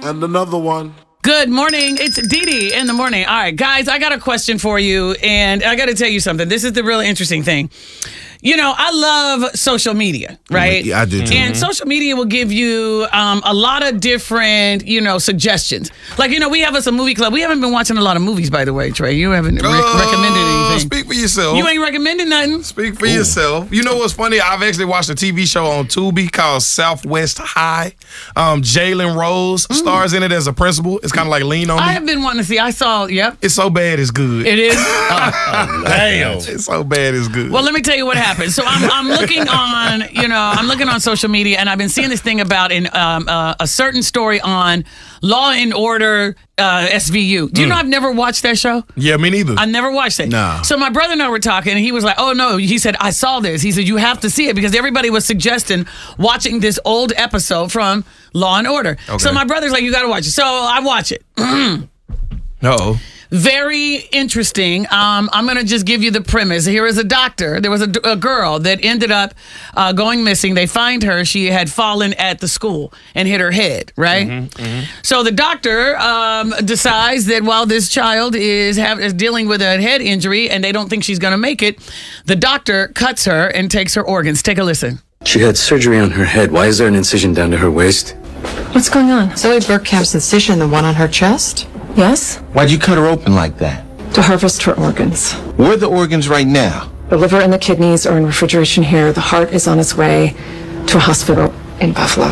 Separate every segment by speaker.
Speaker 1: And another one.
Speaker 2: Good morning. It's Dee Dee in the morning. All right, guys, I got a question for you, and I got to tell you something. This is the really interesting thing. You know, I love social media, right?
Speaker 1: Yeah, I do too.
Speaker 2: And social media will give you a lot of different, suggestions. Like, we have us a movie club. We haven't been watching a lot of movies, by the way, Trey. You haven't recommended anything.
Speaker 3: Speak for yourself.
Speaker 2: You ain't recommending nothing.
Speaker 3: Speak for yourself. You know what's funny? I've actually watched a TV show on Tubi called Southwest High. Jalen Rose stars in it as a principal. It's kind of like Lean On Me.
Speaker 2: I have been wanting to see. I saw, yep.
Speaker 3: It's so bad it's good.
Speaker 2: It is?
Speaker 1: Damn.
Speaker 3: It's so bad it's good.
Speaker 2: Well, let me tell you what happened. So I'm looking on, I'm looking on social media, and I've been seeing this thing about a certain story on Law and Order SVU. Do you know I've never watched that show?
Speaker 3: Yeah, me neither.
Speaker 2: I never watched it.
Speaker 1: No.
Speaker 2: So my brother and I were talking, and he was like, oh, no. He said, I saw this. He said, you have to see it, because everybody was suggesting watching this old episode from Law and Order.
Speaker 3: Okay.
Speaker 2: So my brother's like, you got to watch it. So I watch it.
Speaker 3: Uh-oh.
Speaker 2: Very interesting. I'm going to just give you the premise. Here is a doctor. There was a girl that ended up going missing. They find her. She had fallen at the school and hit her head, right? So the doctor decides that while this child is dealing with a head injury and they don't think she's going to make it, the doctor cuts her and takes her organs. Take a listen.
Speaker 4: She had surgery on her head. Why is there an incision down to her waist?
Speaker 5: What's going on?
Speaker 6: Zoe Bergkamp's incision, the one on her chest?
Speaker 5: Yes?
Speaker 7: Why'd you cut her open like that?
Speaker 5: To harvest her organs.
Speaker 7: Where are the organs right now?
Speaker 5: The liver and the kidneys are in refrigeration here. The heart is on its way to a hospital in Buffalo.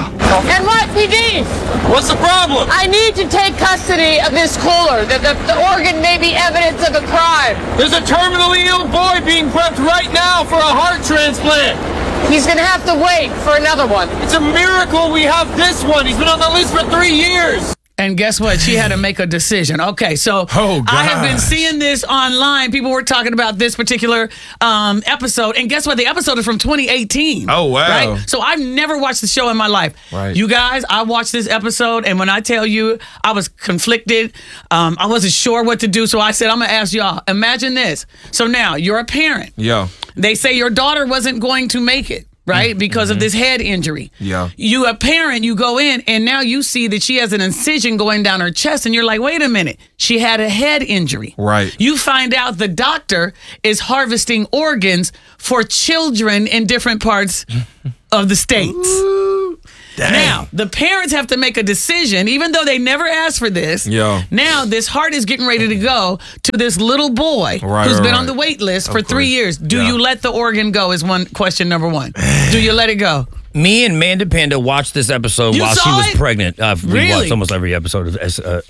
Speaker 8: NYPD!
Speaker 9: What's the problem?
Speaker 8: I need to take custody of this cooler. The organ may be evidence of a crime.
Speaker 9: There's a terminally ill boy being prepped right now for a heart transplant.
Speaker 8: He's gonna have to wait for another one.
Speaker 9: It's a miracle we have this one. He's been on the list for 3 years.
Speaker 2: And guess what? She had to make a decision. Okay, so I have been seeing this online. People were talking about this particular episode. And guess what? The episode is from 2018.
Speaker 3: Oh, wow.
Speaker 2: Right? So I've never watched the show in my life.
Speaker 3: Right.
Speaker 2: You guys, I watched this episode, and when I tell you I was conflicted, I wasn't sure what to do. So I said, I'm going to ask y'all. Imagine this. So now you're a parent.
Speaker 3: Yeah.
Speaker 2: They say your daughter wasn't going to make it. Right? Because of this head injury.
Speaker 3: Yeah.
Speaker 2: You a parent, you go in, and now you see that she has an incision going down her chest, and you're like, wait a minute, she had a head injury.
Speaker 3: Right.
Speaker 2: You find out the doctor is harvesting organs for children in different parts of the states.
Speaker 3: Ooh,
Speaker 2: now, the parents have to make a decision, even though they never asked for this.
Speaker 3: Yeah.
Speaker 2: Now, this heart is getting ready to go to this little boy who's been on the wait list for 3 years. Do you let the organ go is question number one. Do you let it go?
Speaker 10: Me and Manda Panda watched this episode while she was pregnant. We watched almost every episode of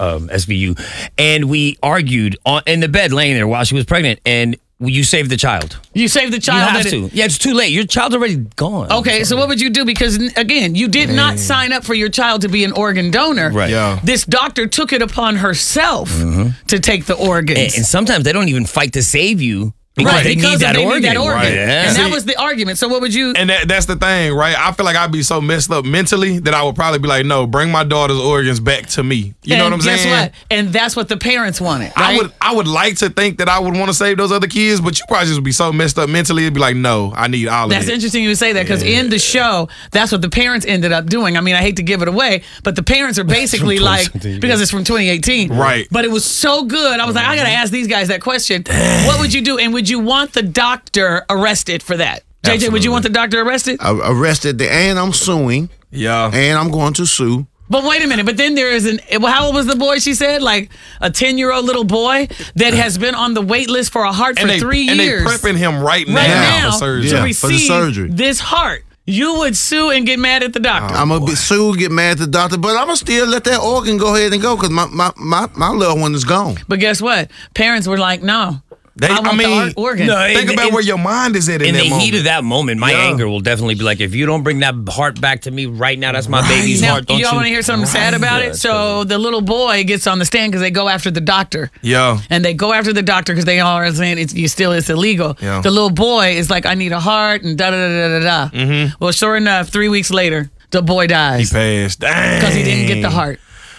Speaker 10: SVU. And we argued in the bed laying there while she was pregnant. And you saved the child.
Speaker 2: You saved the child?
Speaker 10: You have to. Yeah, it's too late. Your child's already gone.
Speaker 2: Okay, so what would you do? Because, again, you did not sign up for your child to be an organ donor.
Speaker 10: Right.
Speaker 3: Yeah.
Speaker 2: This doctor took it upon herself to take the organs.
Speaker 10: And sometimes they don't even fight to save you. Because they need that organ.
Speaker 3: Right. Yeah.
Speaker 2: And that was the argument. So what would you...
Speaker 3: And that's the thing, right? I feel like I'd be so messed up mentally that I would probably be like, no, bring my daughter's organs back to me. You know what I'm saying?
Speaker 2: Guess what? And that's what the parents wanted, right?
Speaker 3: I would like to think that I would want to save those other kids, but you probably just would be so messed up mentally, it'd be like, no, I need all of it.
Speaker 2: That's interesting you would say that, because in the show, that's what the parents ended up doing. I mean, I hate to give it away, but the parents are basically like, because it's from 2018.
Speaker 3: Right.
Speaker 2: But it was so good. I was like, I got to ask these guys that question. What would you do? And would you want the doctor arrested for that? JJ,
Speaker 3: Absolutely.
Speaker 2: would you want the doctor arrested?
Speaker 1: Arrested, and I'm suing.
Speaker 3: Yeah.
Speaker 1: And I'm going to sue.
Speaker 2: But wait a minute. But then there is how old was the boy, she said? Like a 10-year-old little boy that has been on the wait list for a heart for 3 years.
Speaker 3: And they prepping him right now for surgery.
Speaker 2: To
Speaker 1: Yeah,
Speaker 2: receive
Speaker 1: for the surgery.
Speaker 2: this heart. You would sue and get mad at the doctor.
Speaker 1: I'm going to sue, get mad at the doctor, but I'm going to still let that organ go ahead and go, because my little one is gone.
Speaker 2: But guess what? Parents were like, no. I want the organ.
Speaker 10: No,
Speaker 3: Think about where your mind is at in that moment.
Speaker 10: In the heat of that moment, my anger will definitely be like, if you don't bring that heart back to me right now, that's my baby's heart. Don't
Speaker 2: y'all want to hear something sad about it? So the little boy gets on the stand because they go after the doctor.
Speaker 3: Yeah.
Speaker 2: And they go after the doctor because they all are saying it's illegal.
Speaker 3: Yeah.
Speaker 2: The little boy is like, I need a heart and da-da-da-da-da-da. Well, sure enough, 3 weeks later, the boy dies.
Speaker 3: He passed. Dang.
Speaker 2: Because he didn't get the heart.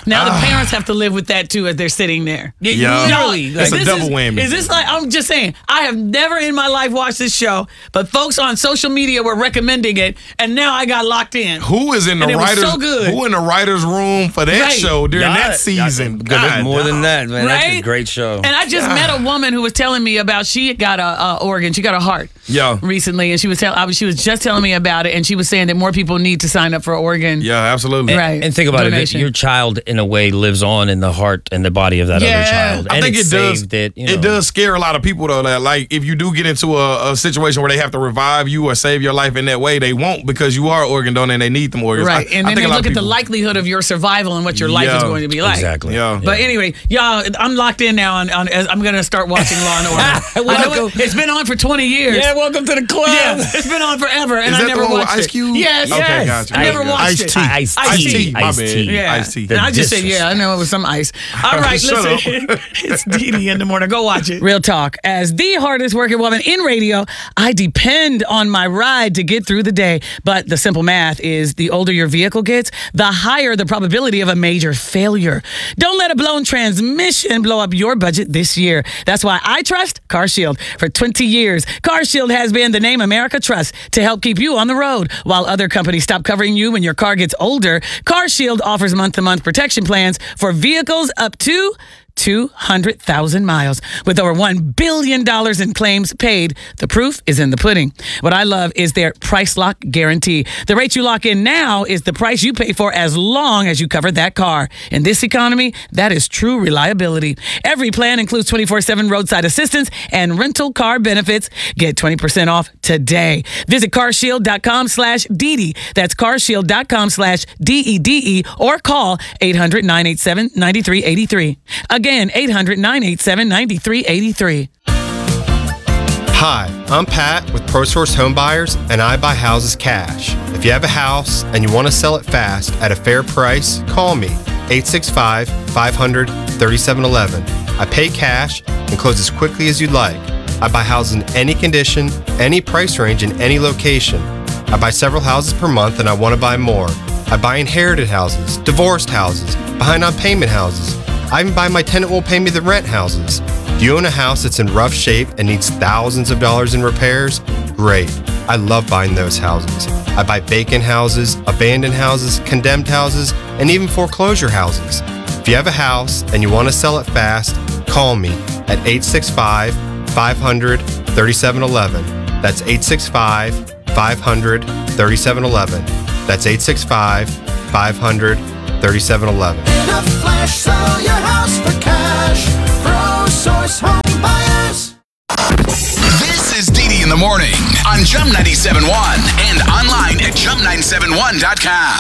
Speaker 2: Now the parents have to live with that too as they're sitting there.
Speaker 10: Literally,
Speaker 3: it's a double whammy.
Speaker 2: Is this like, I'm just saying, I have never in my life watched this show, but folks on social media were recommending it, and now I got locked in.
Speaker 3: Who is in the writers?
Speaker 2: So good.
Speaker 3: Who in the writers' room for that show during that season?
Speaker 10: More than that, man.
Speaker 2: Right?
Speaker 10: That's a great show.
Speaker 2: And I just met a woman who was telling me about, she got a organ, she got a heart recently, and she was just telling me about it, and she was saying that more people need to sign up for an organ.
Speaker 3: Yeah, absolutely.
Speaker 2: Right.
Speaker 10: And think about
Speaker 2: donation.
Speaker 10: it, your child in a way lives on in the heart and the body of that other child.
Speaker 3: I think it does.
Speaker 10: It
Speaker 3: does scare a lot of people though. That like if you do get into a situation where they have to revive you or save your life in that way, they won't because you are an organ donor and they need them organs.
Speaker 2: Right. And then they look at the likelihood of your survival and what your life is going to be like.
Speaker 10: Exactly.
Speaker 3: Yeah.
Speaker 2: But anyway, y'all, I'm locked in now on I'm going to start watching Law and Order. I know it's been on for 20 years.
Speaker 10: Yeah, welcome to the club.
Speaker 2: Yeah, it's been on forever, and
Speaker 3: Is
Speaker 2: I
Speaker 3: that
Speaker 2: never
Speaker 3: the one with
Speaker 2: watched
Speaker 3: Ice
Speaker 2: it.
Speaker 3: Cube?
Speaker 2: Yes,
Speaker 3: Okay,
Speaker 2: yes.
Speaker 3: gotcha.
Speaker 2: I never watched it.
Speaker 3: Ice-T. My bad.
Speaker 2: Yeah.
Speaker 3: Ice-T.
Speaker 2: And I just said, I know it was some ice. All right, listen. It's Dee Dee in the morning. Go watch it. Real talk. As the hardest working woman in radio, I depend on my ride to get through the day. But the simple math is the older your vehicle gets, the higher the probability of a major failure. Don't let a blown transmission blow up your budget this year. That's why I trust CarShield. For 20 years, CarShield has been the name America trusts to help keep you on the road. While other companies stop covering you when your car gets older, CarShield offers month-to-month protection plans for vehicles up to 200,000 miles. With over $1 billion in claims paid, the proof is in the pudding. What I love is their price lock guarantee. The rate you lock in now is the price you pay for as long as you cover that car. In this economy, that is true reliability. Every plan includes 24/7 roadside assistance and rental car benefits. Get 20% off today. Visit carshield.com/DD. That's carshield.com/DEDE or call 800-987-9383. Again, 800-987-9383.
Speaker 11: Hi, I'm Pat with ProSource Home Buyers, and I buy houses cash. If you have a house and you want to sell it fast at a fair price, call me, 865-500-3711. I pay cash and close as quickly as you'd like. I buy houses in any condition, any price range, in any location. I buy several houses per month and I want to buy more. I buy inherited houses, divorced houses, behind on payment houses. I even buy my tenant won't pay me the rent houses. Do you own a house that's in rough shape and needs thousands of dollars in repairs? Great. I love buying those houses. I buy vacant houses, abandoned houses, condemned houses, and even foreclosure houses. If you have a house and you want to sell it fast, call me at 865-500-3711. That's 865-500-3711. That's 865-500-3711.
Speaker 12: In a flash, sell your house for cash. ProSource Home Buyers.
Speaker 13: This is Dee Dee in the morning on Jump 97.1 and online at jump971.com.